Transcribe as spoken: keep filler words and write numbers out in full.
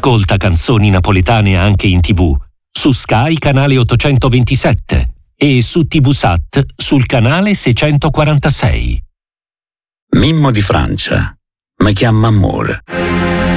Ascolta canzoni napoletane anche in tivù su Sky canale ottocentoventisette e su TVSat sul canale seicentoquarantasei. Mimmo di Francia, mi chiama amore.